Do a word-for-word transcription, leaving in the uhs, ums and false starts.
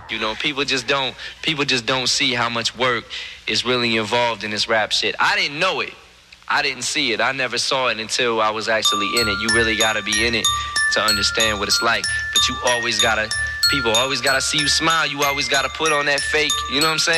You know, people just don't people just don't see how much work is really involved in this rap shit. I didn't know it. I didn't see it. I never saw it until I was actually in it. You really gotta be in it to understand what it's like. But you always gotta, people always gotta see you smile. You always gotta put on that fake, you know what I'm saying?